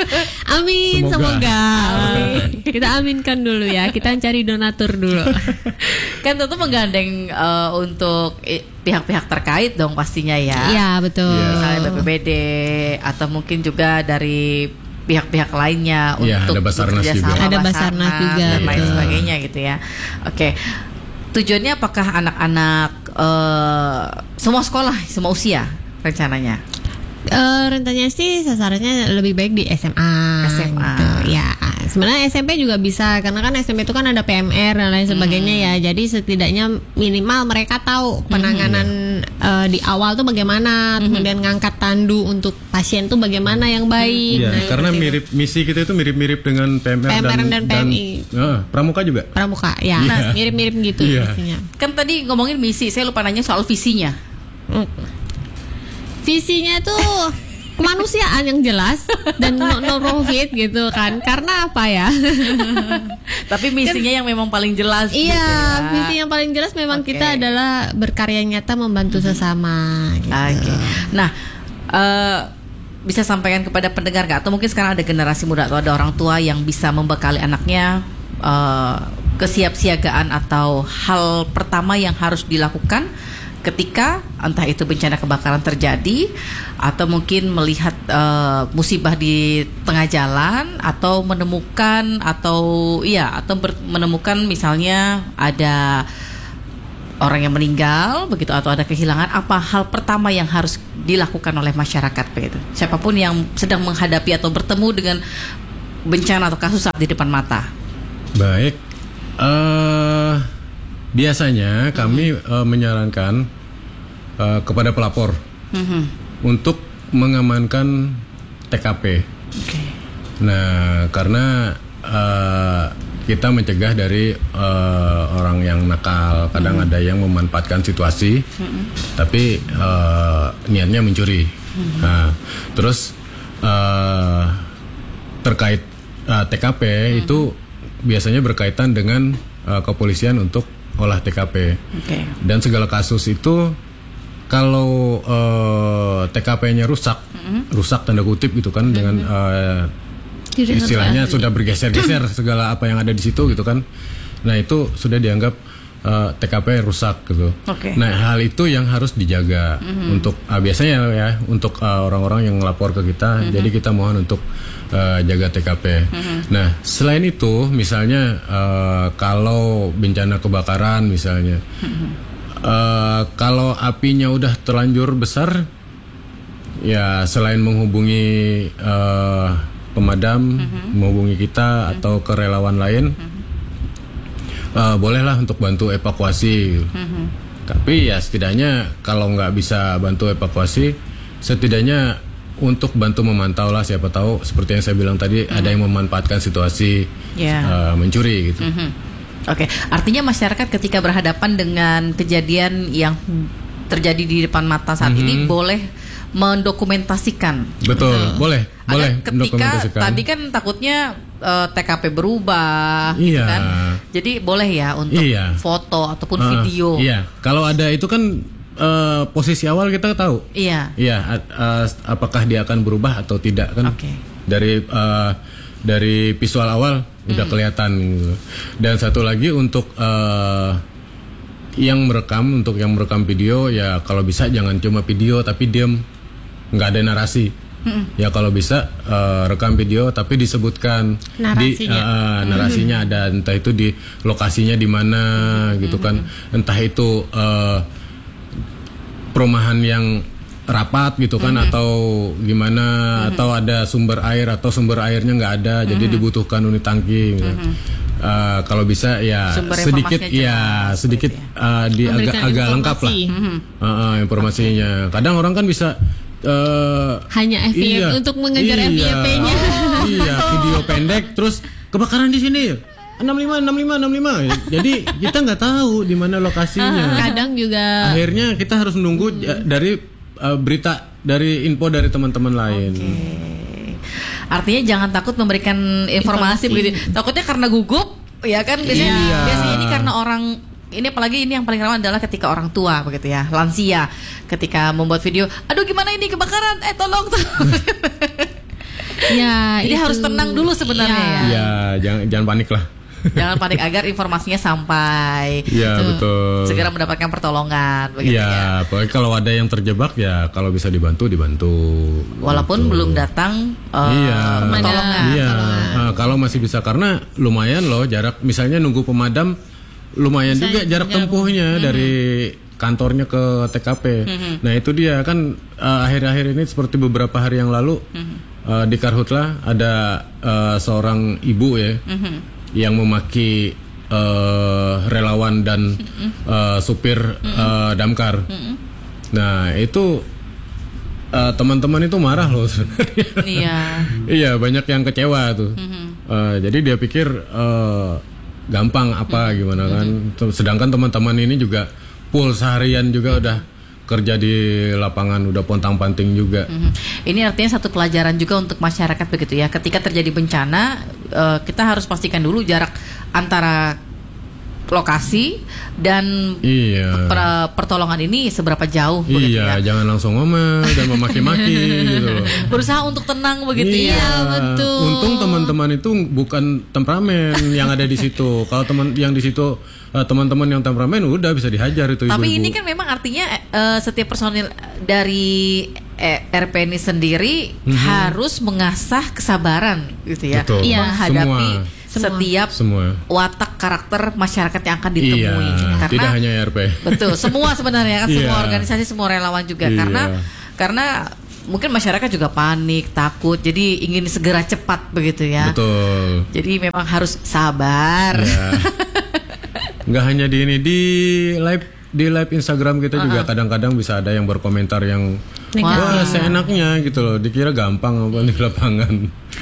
Speaker 1: Amin, semoga,
Speaker 3: semoga.
Speaker 1: Amin. Kita aminkan dulu ya, kita cari donatur dulu.
Speaker 2: Kan tentu menggandeng uh, untuk eh, pihak-pihak terkait dong pastinya ya.
Speaker 1: Iya betul.
Speaker 2: Yeah. Misalnya B P B D atau mungkin juga dari pihak-pihak lainnya
Speaker 3: yeah,
Speaker 2: untuk
Speaker 3: ada Basarnas juga.
Speaker 1: Ada Basarnas juga
Speaker 2: dan lain
Speaker 1: gitu.
Speaker 2: sebagainya gitu ya. Oke. Tujuannya apakah anak-anak uh, semua sekolah, semua usia rencananya?
Speaker 1: Uh, rencananya sih sasarannya lebih baik di S M A.
Speaker 2: S M A.
Speaker 1: Gitu. Ya, sebenarnya S M P juga bisa karena kan S M P itu kan ada P M R dan lain sebagainya hmm. ya. Jadi setidaknya minimal mereka tahu penanganan hmm. uh, di awal tuh bagaimana, hmm. kemudian ngangkat tandu untuk pasien tuh bagaimana yang baik.
Speaker 3: Iya,
Speaker 1: nah,
Speaker 3: karena mirip misi kita itu mirip-mirip dengan P M R,
Speaker 1: P M R dan, dan P M I.
Speaker 3: Dan, uh, pramuka juga.
Speaker 1: Pramuka, ya. Nah, mirip-mirip gitu
Speaker 3: yeah.
Speaker 1: misinya.
Speaker 2: Kan tadi ngomongin misi, saya lupa nanya soal visinya.
Speaker 1: Hmm. Visinya tuh kemanusiaan yang jelas dan no, no profit gitu kan. Karena apa ya?
Speaker 2: Tapi misinya kan, yang memang paling jelas.
Speaker 1: Iya,
Speaker 2: gitu ya.
Speaker 1: visi yang paling jelas memang okay. kita adalah berkarya nyata membantu sesama. Gitu.
Speaker 2: Oke. Okay. Nah, uh, bisa sampaikan kepada pendengar gak? Atau mungkin sekarang ada generasi muda atau ada orang tua yang bisa membekali anaknya uh, kesiapsiagaan atau hal pertama yang harus dilakukan ketika entah itu bencana kebakaran terjadi atau mungkin melihat uh, musibah di tengah jalan atau menemukan atau iya atau ber, menemukan misalnya ada orang yang meninggal begitu atau ada kehilangan, apa hal pertama yang harus dilakukan oleh masyarakat begitu? Siapapun yang sedang menghadapi atau bertemu dengan bencana atau kasus saat di depan mata.
Speaker 3: Baik. Uh, biasanya kami mm-hmm. uh, menyarankan uh, kepada pelapor mm-hmm. untuk mengamankan T K P. Okay. Nah, karena uh, kita mencegah dari uh, orang yang nakal, kadang mm-hmm. ada yang memanfaatkan situasi, mm-hmm. tapi uh, niatnya mencuri. Mm-hmm. Nah, terus uh, terkait uh, T K P mm-hmm. itu biasanya berkaitan dengan uh, kepolisian untuk olah T K P. Okay. Dan segala kasus itu kalau uh, T K P-nya rusak, mm-hmm. rusak tanda kutip gitu kan, mm-hmm. dengan uh, istilahnya sudah bergeser-geser segala apa yang ada di situ gitu kan. Nah, itu sudah dianggap uh, T K P rusak gitu. Okay. Nah, hal itu yang harus dijaga mm-hmm. untuk uh, biasanya ya untuk uh, orang-orang yang melapor ke kita. Mm-hmm. Jadi kita mohon untuk uh, jaga T K P. Mm-hmm. Nah, selain itu misalnya uh, kalau bencana kebakaran misalnya, mm-hmm. uh, kalau apinya udah terlanjur besar, ya selain menghubungi uh, pemadam, mm-hmm. menghubungi kita mm-hmm. atau ke relawan lain, mm-hmm. uh, bolehlah untuk bantu evakuasi. Mm-hmm. Tapi ya setidaknya kalau nggak bisa bantu evakuasi, setidaknya untuk bantu memantau lah, siapa tahu seperti yang saya bilang tadi mm-hmm. ada yang memanfaatkan situasi yeah. uh, mencuri gitu.
Speaker 2: Mm-hmm. Oke, okay. Artinya masyarakat ketika berhadapan dengan kejadian yang terjadi di depan mata saat mm-hmm. ini boleh mendokumentasikan.
Speaker 3: Betul, hmm. boleh,
Speaker 2: Ada
Speaker 3: boleh.
Speaker 2: Ketika tadi kan takutnya uh, T K P berubah,
Speaker 3: iya.
Speaker 2: gitu kan. Jadi boleh ya untuk
Speaker 3: iya.
Speaker 2: foto ataupun
Speaker 3: uh,
Speaker 2: video.
Speaker 3: Iya, kalau ada itu kan uh, posisi awal kita tahu.
Speaker 2: Iya.
Speaker 3: Iya, uh, apakah dia akan berubah atau tidak kan?
Speaker 2: Okay.
Speaker 3: Dari uh, dari visual awal hmm. udah kelihatan. Gitu. Dan satu lagi untuk uh, yang merekam, untuk yang merekam video ya kalau bisa jangan cuma video tapi diam. Nggak ada narasi, mm-mm. ya kalau bisa uh, rekam video tapi disebutkan
Speaker 1: narasinya,
Speaker 3: di, uh, narasinya mm-hmm. ada, entah itu di lokasinya di mana mm-hmm. gitu kan, entah itu uh, perumahan yang rapat gitu kan, mm-hmm. atau gimana, mm-hmm. atau ada sumber air atau sumber airnya nggak ada, mm-hmm. jadi dibutuhkan unit tangki. Gitu. Mm-hmm. Uh, kalau bisa ya sumber sedikit ya sedikit uh, di agak agak lengkap lah mm-hmm. uh, uh, informasinya. Okay. Kadang orang kan bisa Uh,
Speaker 1: hanya F Y P
Speaker 3: iya,
Speaker 1: untuk mengejar
Speaker 3: iya,
Speaker 1: F Y P-nya.
Speaker 3: Oh, iya, video pendek terus kebakaran di sini enam lima enam lima enam lima. Jadi kita nggak tahu di mana lokasinya.
Speaker 1: Kadang juga
Speaker 3: akhirnya kita harus menunggu hmm. dari uh, berita dari info dari teman-teman lain.
Speaker 2: Okay. Artinya jangan takut memberikan informasi, informasi. begitu. Takutnya karena gugup, ya kan biasanya iya. biasanya ini karena orang. Ini apalagi ini yang paling rawan adalah ketika orang tua begitu ya, lansia ketika membuat video, aduh gimana ini kebakaran, eh tolong tolong.
Speaker 1: Ya,
Speaker 2: jadi itu. Harus tenang dulu sebenarnya ya.
Speaker 3: Ya, ya jangan jangan panik lah.
Speaker 2: Jangan panik agar informasinya sampai.
Speaker 3: Iya betul.
Speaker 2: Segera mendapatkan pertolongan. Begitu
Speaker 3: ya. Ya, kalau ada yang terjebak ya kalau bisa dibantu dibantu.
Speaker 2: Walaupun gitu. Belum datang uh,
Speaker 3: iya.
Speaker 2: pertolongan.
Speaker 3: Iya. Nah, kalau masih bisa karena lumayan loh jarak, misalnya nunggu pemadam. Lumayan bisa juga jarak jauh. tempuhnya mm-hmm. dari kantornya ke T K P. Mm-hmm. Nah itu dia kan uh, akhir-akhir ini seperti beberapa hari yang lalu mm-hmm. uh, di Karhutlah ada uh, seorang ibu ya mm-hmm. yang memaki uh, relawan dan mm-hmm. uh, supir mm-hmm. uh, damkar. Mm-hmm. Nah itu uh, teman-teman itu marah loh.
Speaker 2: Iya.
Speaker 3: Iya banyak yang kecewa tuh. Mm-hmm. Uh, jadi dia pikir. Uh, gampang apa gimana kan, sedangkan teman-teman ini juga full seharian juga udah kerja di lapangan, udah pontang-panting juga.
Speaker 2: Mm-hmm. Ini artinya satu pelajaran juga untuk masyarakat begitu ya, ketika terjadi bencana uh, kita harus pastikan dulu jarak antara lokasi dan
Speaker 3: iya.
Speaker 2: per- pertolongan ini seberapa jauh begitu
Speaker 3: iya,
Speaker 2: ya.
Speaker 3: jangan langsung ngomel dan memaki-maki gitu loh.
Speaker 2: Berusaha untuk tenang begitu
Speaker 3: iya,
Speaker 2: ya.
Speaker 1: Betul.
Speaker 3: Untung teman-teman itu bukan temperamen yang ada di situ. Kalau teman yang di situ uh, teman-teman yang temperamen udah bisa dihajar itu
Speaker 2: Tapi
Speaker 3: ibu-ibu.
Speaker 2: ini kan memang artinya uh, setiap personil dari eh, R P ini sendiri mm-hmm. harus mengasah kesabaran gitu ya.
Speaker 3: Betul.
Speaker 1: Iya.
Speaker 2: Menghadapi
Speaker 1: Semua.
Speaker 2: setiap
Speaker 3: Semua.
Speaker 2: watak karakter masyarakat yang akan ditemui.
Speaker 3: Iya,
Speaker 2: Karena
Speaker 3: tidak hanya R P.
Speaker 2: betul, semua sebenarnya kan semua
Speaker 3: Iya.
Speaker 2: organisasi, semua relawan juga
Speaker 3: Iya.
Speaker 2: karena karena mungkin masyarakat juga panik, takut, jadi ingin segera cepat begitu ya.
Speaker 3: Betul.
Speaker 2: Jadi memang harus sabar.
Speaker 3: Ya. Nggak hanya di ini, di live di live Instagram kita juga kadang-kadang bisa ada yang berkomentar yang
Speaker 1: Negatif.
Speaker 3: wah seenaknya gitu loh, dikira gampang apa di lapangan.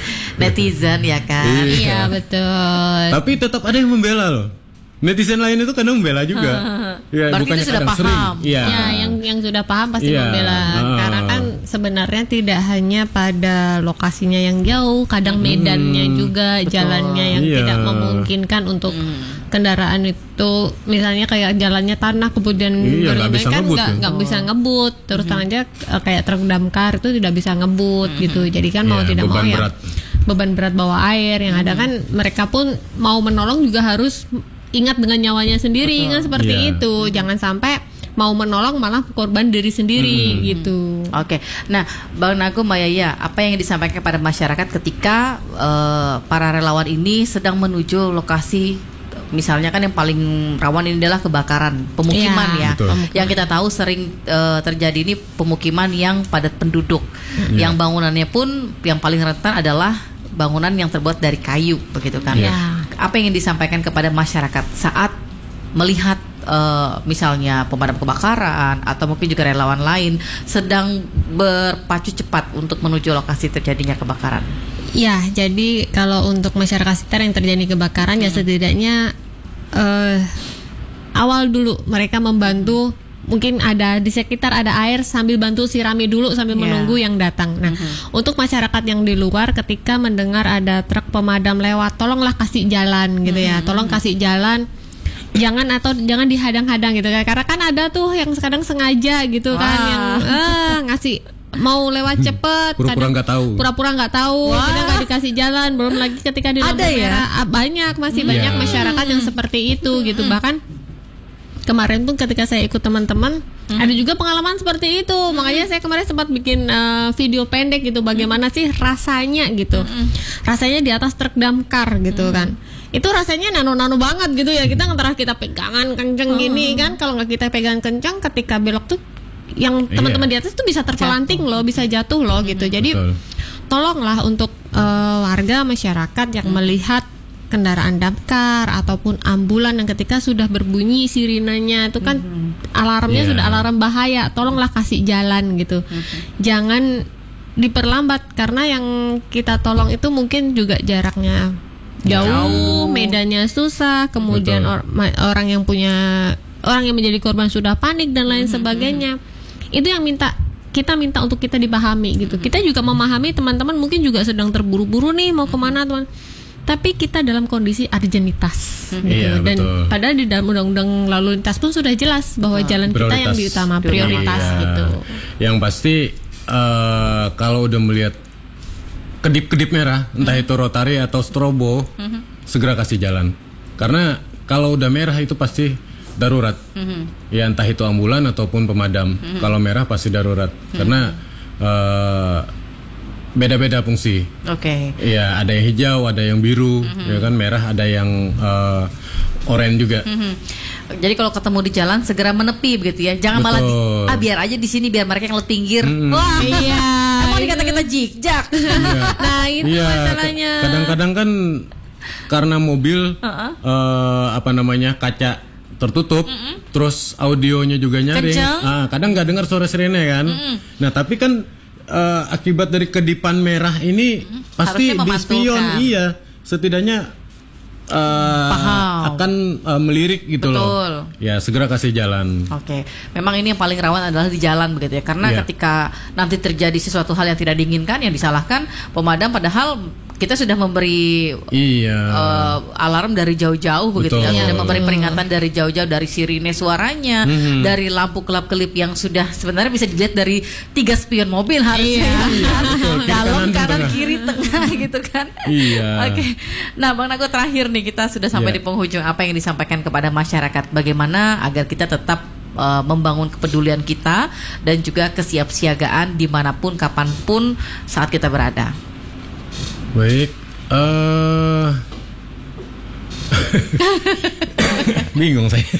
Speaker 2: Netizen ya kan.
Speaker 1: Iya betul.
Speaker 3: Tapi tetap ada yang membela loh. Netizen lain itu kadang membela juga. Ya,
Speaker 2: Berarti
Speaker 3: bukannya
Speaker 2: itu sudah
Speaker 3: kadang
Speaker 2: paham.
Speaker 3: sering. Iya.
Speaker 1: Ya, yang yang sudah paham pasti
Speaker 3: Iya.
Speaker 1: membela.
Speaker 3: Ah.
Speaker 1: Karena kan sebenarnya tidak hanya pada lokasinya yang jauh, kadang medannya juga, jalannya yang
Speaker 3: Iya.
Speaker 1: tidak memungkinkan untuk kendaraan itu, misalnya kayak jalannya tanah kemudian
Speaker 3: Iya, nggak bisa
Speaker 1: kan
Speaker 3: ngebut
Speaker 1: nggak
Speaker 3: ya.
Speaker 1: nggak bisa ngebut, terus terang aja eh, kayak truk damkar itu tidak bisa ngebut gitu. Jadi kan mau
Speaker 3: Iya,
Speaker 1: tidak mau
Speaker 3: beban
Speaker 1: ya
Speaker 3: berat.
Speaker 1: beban berat bawa air yang ada kan mereka pun mau menolong juga harus ingat dengan nyawanya sendiri kan seperti
Speaker 3: Iya.
Speaker 1: itu. Jangan sampai mau menolong malah korban diri sendiri gitu.
Speaker 2: Oke, nah Bang Nagum, Mbak Yaya, apa yang disampaikan kepada masyarakat ketika eh, para relawan ini sedang menuju lokasi, misalnya kan yang paling rawan ini adalah kebakaran pemukiman
Speaker 1: Iya,
Speaker 2: ya,
Speaker 3: betul.
Speaker 2: yang kita tahu sering eh, terjadi ini pemukiman yang padat penduduk, yang bangunannya pun yang paling rentan adalah bangunan yang terbuat dari kayu, begitu kan?
Speaker 1: Iya.
Speaker 2: Apa yang ingin disampaikan kepada masyarakat saat melihat uh, misalnya pemadam kebakaran atau mungkin juga relawan lain sedang berpacu cepat untuk menuju lokasi terjadinya kebakaran?
Speaker 1: Ya, jadi kalau untuk masyarakat sekitar yang terjadi kebakaran ya setidaknya eh, awal dulu mereka membantu, mungkin ada di sekitar ada air sambil bantu sirami dulu sambil
Speaker 2: Yeah.
Speaker 1: menunggu yang datang. Nah, untuk masyarakat yang di luar ketika mendengar ada truk pemadam lewat, tolonglah kasih jalan gitu ya. Tolong kasih jalan. Jangan atau jangan dihadang-hadang gitu kan. Karena kan ada tuh yang sekarang sengaja gitu kan
Speaker 2: Wah.
Speaker 1: yang eh, ngasih mau lewat cepet,
Speaker 3: Pura-pura
Speaker 1: kadang
Speaker 3: nggak tahu.
Speaker 1: pura-pura nggak tahu,
Speaker 2: Wah.
Speaker 1: kadang nggak dikasih jalan, belum lagi ketika di lampu
Speaker 2: Ada ya?
Speaker 1: merah. Ah, banyak masih
Speaker 3: Hmm.
Speaker 1: banyak
Speaker 3: Ya.
Speaker 1: masyarakat yang seperti itu gitu. Bahkan kemarin pun ketika saya ikut teman-teman ada juga pengalaman seperti itu. Makanya saya kemarin sempat bikin eh, video pendek gitu, bagaimana sih rasanya gitu, rasanya di atas truk damkar gitu kan. Itu rasanya nano-nano banget gitu ya. Kita antara kita pegangan kenceng gini kan, kalau nggak kita pegang kenceng ketika belok tuh yang teman-teman
Speaker 3: Iya.
Speaker 1: di atas tuh bisa terpelanting loh, bisa jatuh loh gitu. Jadi
Speaker 3: Betul.
Speaker 1: tolonglah untuk eh, warga masyarakat yang melihat kendaraan damkar ataupun ambulan yang ketika sudah berbunyi sirinanya itu kan alarmnya
Speaker 3: Iya.
Speaker 1: sudah alarm bahaya, tolonglah kasih jalan gitu. Jangan diperlambat karena yang kita tolong itu mungkin juga jaraknya jauh, medannya susah, kemudian
Speaker 3: Betul.
Speaker 1: or- ma- orang yang punya orang yang menjadi korban sudah panik dan lain sebagainya. Itu yang minta kita minta untuk kita dipahami gitu. Kita juga memahami teman-teman mungkin juga sedang terburu-buru nih mau kemana teman. Tapi kita dalam kondisi urgenitas gitu.
Speaker 3: Iya,
Speaker 1: Dan
Speaker 3: betul.
Speaker 1: padahal di dalam undang-undang lalu lintas pun sudah jelas bahwa jalan kita yang diutama prioritas
Speaker 3: Iya.
Speaker 1: gitu.
Speaker 3: Yang pasti eh, kalau udah melihat kedip-kedip merah, entah itu rotari atau strobo, segera kasih jalan. Karena kalau udah merah itu pasti darurat. Ya entah itu ambulan ataupun pemadam. Kalau merah pasti darurat. Karena eh, beda-beda fungsi.
Speaker 2: Oke.
Speaker 3: Iya, ada yang hijau, ada yang biru, ya kan, merah, ada yang eh, oranye juga.
Speaker 2: Mhm. Jadi kalau ketemu di jalan segera menepi begitu ya. Jangan malah di,
Speaker 3: Betul.
Speaker 2: ah biar aja di sini biar mereka yang pinggir. Wah.
Speaker 1: Iya.
Speaker 2: Emang dikata kita jikjak.
Speaker 1: Nah, itu
Speaker 3: Iya,
Speaker 1: masalahnya.
Speaker 3: ka- kadang-kadang kan karena mobil eh, apa namanya kaca tertutup, terus audionya juga nyaring.
Speaker 2: Kenceng.
Speaker 3: Ah, kadang nggak dengar suara sirene kan. Nah, tapi kan eh, akibat dari kedipan merah ini pasti
Speaker 2: Harusnya
Speaker 3: di spion,
Speaker 2: memantulkan.
Speaker 3: iya, setidaknya eh,
Speaker 2: Paham.
Speaker 3: akan eh, melirik gitu
Speaker 2: Betul.
Speaker 3: loh. Ya, segera kasih jalan.
Speaker 2: Oke, memang ini yang paling rawan adalah di jalan begitu ya. Karena
Speaker 3: Iya.
Speaker 2: ketika nanti terjadi sesuatu hal yang tidak diinginkan, yang disalahkan pemadam, padahal kita sudah memberi
Speaker 3: iya.
Speaker 2: uh, alarm dari jauh-jauh begitu
Speaker 3: Betul.
Speaker 2: ya, sudah memberi peringatan dari jauh-jauh, dari sirine suaranya, mm-hmm. dari lampu kelap-kelip yang sudah sebenarnya bisa dilihat dari tiga spion mobil harusnya,
Speaker 1: iya.
Speaker 3: Betul,
Speaker 2: dalam
Speaker 3: kanan,
Speaker 2: kanan
Speaker 3: tengah.
Speaker 2: kiri tengah gitu kan.
Speaker 3: Iya.
Speaker 2: Oke, okay. Nah Bang Nago, terakhir nih kita sudah sampai
Speaker 3: Iya.
Speaker 2: di penghujung, apa yang disampaikan kepada masyarakat, bagaimana agar kita tetap uh, membangun kepedulian kita dan juga kesiapsiagaan dimanapun kapanpun saat kita berada.
Speaker 3: Baik, uh... bingung saya.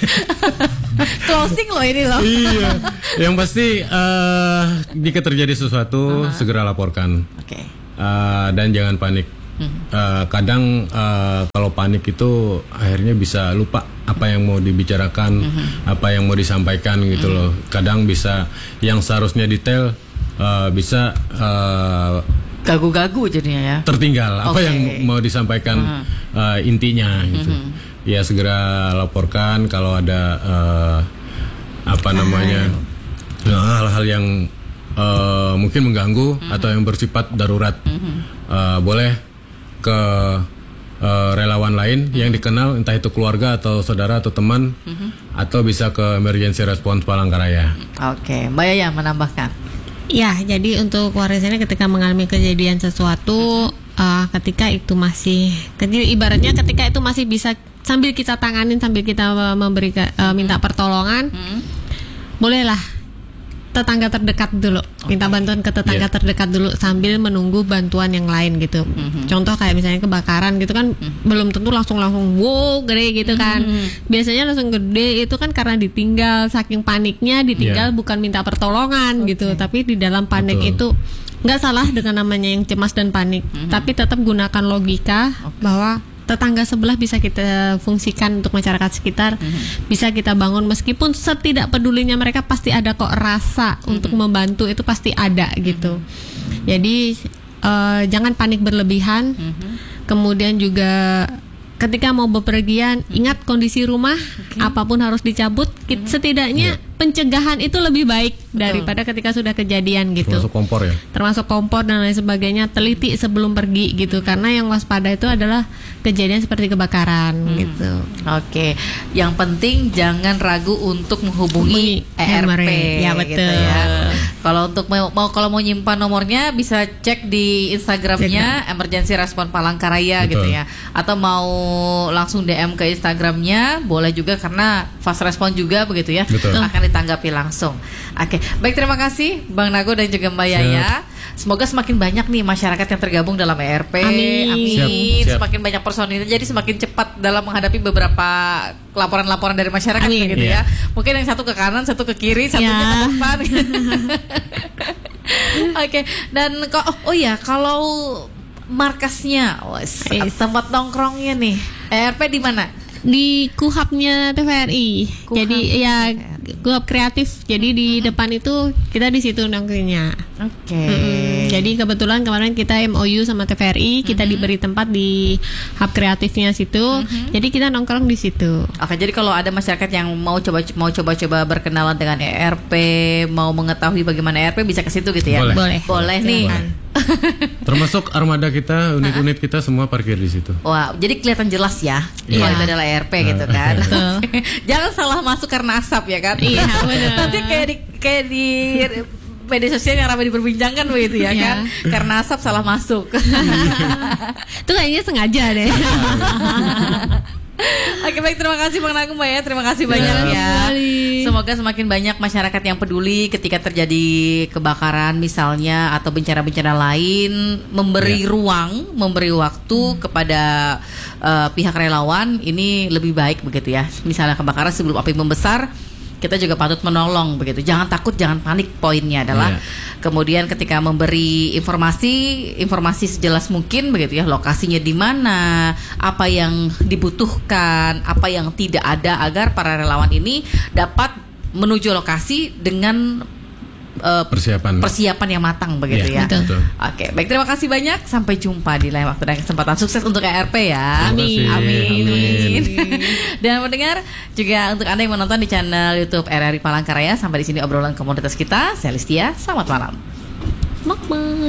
Speaker 2: Closing loh ini loh.
Speaker 3: Iya, yang pasti uh, jika terjadi sesuatu uh-huh. segera laporkan.
Speaker 2: Oke. Okay.
Speaker 3: Uh, dan jangan panik. Hmm. Uh, kadang uh, kalau panik itu akhirnya bisa lupa apa yang mau dibicarakan, uh-huh. apa yang mau disampaikan gitu uh-huh. loh. Kadang bisa yang seharusnya detail uh, bisa uh,
Speaker 2: gagu-gagu jadinya ya.
Speaker 3: Tertinggal apa
Speaker 2: okay.
Speaker 3: yang mau disampaikan uh-huh. uh, intinya gitu. Uh-huh. Ya segera laporkan kalau ada uh, apa namanya uh, hal-hal yang uh, mungkin mengganggu uh-huh. atau yang bersifat darurat. Uh-huh. Uh, boleh ke uh, relawan lain uh-huh. yang dikenal, entah itu keluarga atau saudara atau teman, uh-huh. atau bisa ke emergency response Palangkaraya.
Speaker 2: Oke, okay. Mbak Yaya menambahkan.
Speaker 1: Ya, jadi untuk warisnya ketika mengalami kejadian sesuatu, uh, ketika itu masih, ibaratnya ketika itu masih bisa sambil kita tanganin, sambil kita memberi uh, minta pertolongan, hmm. bolehlah tetangga terdekat dulu, okay. minta bantuan ke tetangga yeah. terdekat dulu sambil menunggu bantuan yang lain gitu. Mm-hmm. Contoh kayak misalnya kebakaran gitu kan, mm-hmm. belum tentu langsung langsung wow gede gitu kan. Mm-hmm. Biasanya langsung gede itu kan karena ditinggal, saking paniknya ditinggal, yeah. bukan minta pertolongan okay. gitu, tapi di dalam panik Betul. Itu nggak salah dengan namanya yang cemas dan panik, mm-hmm. tapi tetap gunakan logika okay. bahwa tetangga sebelah bisa kita fungsikan untuk masyarakat sekitar, mm-hmm. bisa kita bangun meskipun setidak pedulinya mereka pasti ada kok rasa mm-hmm. untuk membantu itu pasti ada gitu. Mm-hmm. Jadi uh, jangan panik berlebihan. Mm-hmm. Kemudian juga ketika mau bepergian mm-hmm. ingat kondisi rumah, okay. apapun harus dicabut. Mm-hmm. Setidaknya yeah. pencegahan itu lebih baik Betul. Daripada ketika sudah kejadian gitu.
Speaker 3: Termasuk kompor ya.
Speaker 1: Termasuk kompor dan lain sebagainya, teliti sebelum pergi gitu. Karena yang waspada itu adalah kejadian seperti kebakaran hmm. gitu.
Speaker 2: Oke, yang penting jangan ragu untuk menghubungi E R P.
Speaker 1: Ya betul.
Speaker 2: Gitu ya. Kalau untuk mau, mau kalau mau nyimpan nomornya bisa cek di Instagramnya cek. Emergency Response Palangkaraya betul. Gitu ya. Atau mau langsung D M ke Instagramnya boleh juga karena fast response juga begitu ya. Betul. Akan ditanggapi langsung. Oke, baik, terima kasih Bang Nago dan juga Mbak Yaya. Semoga semakin banyak nih masyarakat yang tergabung dalam E R P.
Speaker 1: Amin.
Speaker 2: Amin.
Speaker 3: Siap, siap.
Speaker 2: Semakin banyak personilnya, jadi semakin cepat dalam menghadapi beberapa laporan-laporan dari masyarakat
Speaker 1: Amin.
Speaker 2: gitu
Speaker 3: yeah.
Speaker 2: ya. Mungkin yang satu ke kanan, satu ke kiri, satunya
Speaker 1: yeah.
Speaker 2: ke depan. Oke, okay. Dan kok oh, oh ya kalau markasnya, was,
Speaker 1: yes.
Speaker 2: tempat nongkrongnya nih, E R P di mana?
Speaker 1: Di Kuhapnya T V R I. Kuhap. Jadi ya Kuhap kreatif. Jadi di depan itu kita di situ nongkrongnya.
Speaker 2: Oke. Okay.
Speaker 1: Mm-hmm. Jadi kebetulan kemarin kita M O U sama T V R I, kita mm-hmm. diberi tempat di hub kreatifnya situ. Mm-hmm. Jadi kita nongkrong di situ.
Speaker 2: Oke, jadi kalau ada masyarakat yang mau coba mau coba-coba berkenalan dengan E R P, mau mengetahui bagaimana E R P bisa ke situ gitu ya.
Speaker 1: Boleh. Boleh,
Speaker 2: Boleh nih.
Speaker 3: Boleh. Termasuk armada kita, unit-unit kita semua parkir di situ.
Speaker 2: Wah, jadi kelihatan jelas ya.
Speaker 1: Iya.
Speaker 2: Kalau itu adalah E R P gitu kan. Jangan salah masuk karena asap ya kan.
Speaker 1: Iya, benar.
Speaker 2: Nanti kayak di kayak di media sosial yang ramai diperbincangkan begitu ya kan. Karena asap salah masuk.
Speaker 1: Itu kayaknya sengaja deh.
Speaker 2: Oke, baik, terima kasih Bang Nago, Mbak ya. Terima kasih banyak ya. Semoga semakin banyak masyarakat yang peduli ketika terjadi kebakaran misalnya atau bencana-bencana lain, memberi ya. ruang, memberi waktu hmm. kepada uh, pihak relawan ini lebih baik begitu ya. Misalnya kebakaran sebelum api membesar, kita juga patut menolong begitu. Jangan takut, jangan panik. Poinnya adalah yeah. kemudian ketika memberi informasi, informasi sejelas mungkin begitu ya. Lokasinya di mana, apa yang dibutuhkan, apa yang tidak ada agar para relawan ini dapat menuju lokasi dengan uh, persiapan persiapan yang matang begitu yeah, ya.
Speaker 1: Betul.
Speaker 2: Oke, baik, terima kasih banyak. Sampai jumpa di lain waktu dan kesempatan. Sukses untuk E R P ya.
Speaker 1: Amin.
Speaker 2: Amin. Amin. Dan mendengar juga untuk Anda yang menonton di channel YouTube R R I Palangkaraya. Sampai di sini obrolan komunitas kita. Saya Listia. Selamat malam.
Speaker 1: Makma.